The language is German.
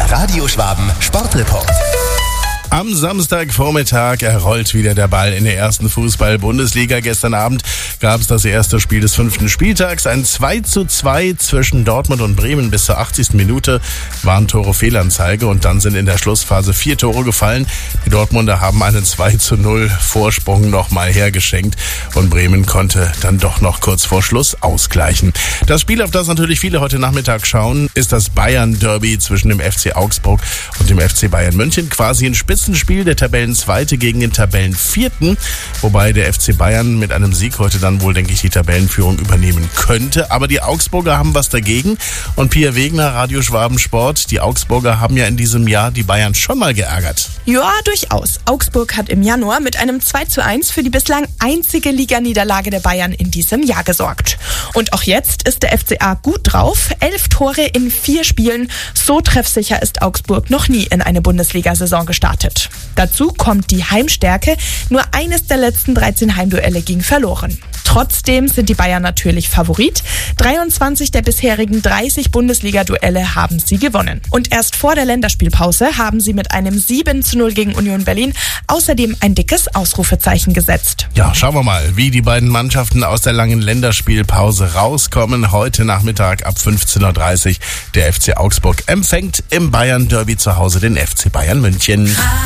Radio Schwaben Sportreport. Am Samstagvormittag rollt wieder der Ball in der ersten Fußball-Bundesliga. Gestern Abend gab es das erste Spiel des 5. Spieltags. Ein 2:2 zwischen Dortmund und Bremen. Bis zur 80. Minute waren Tore Fehlanzeige und dann sind in der Schlussphase 4 Tore gefallen. Die Dortmunder haben einen 2:0 Vorsprung nochmal hergeschenkt und Bremen konnte dann doch noch kurz vor Schluss ausgleichen. Das Spiel, auf das natürlich viele heute Nachmittag schauen, ist das Bayern-Derby zwischen dem FC Augsburg und dem FC Bayern München. Quasi ein Spitzenspiel, der Tabellenzweite gegen den Tabellenvierten, wobei der FC Bayern mit einem Sieg heute dann wohl, denke ich, die Tabellenführung übernehmen könnte. Aber die Augsburger haben was dagegen und Pia Wegner, Radio Schwaben Sport, die Augsburger haben ja in diesem Jahr die Bayern schon mal geärgert. Ja, durchaus. Augsburg hat im Januar mit einem 2:1 für die bislang einzige Liganiederlage der Bayern in diesem Jahr gesorgt. Und auch jetzt ist der FCA gut drauf. 11 Tore in 4 Spielen. So treffsicher ist Augsburg noch nie in eine Bundesliga-Saison gestartet. Dazu kommt die Heimstärke. Nur eines der letzten 13 Heimduelle ging verloren. Trotzdem sind die Bayern natürlich Favorit. 23 der bisherigen 30 Bundesliga-Duelle haben sie gewonnen. Und erst vor der Länderspielpause haben sie mit einem 7:0 gegen Union Berlin außerdem ein dickes Ausrufezeichen gesetzt. Ja, schauen wir mal, wie die beiden Mannschaften aus der langen Länderspielpause rauskommen. Heute Nachmittag ab 15:30 Uhr. Der FC Augsburg empfängt im Bayern-Derby zu Hause den FC Bayern München.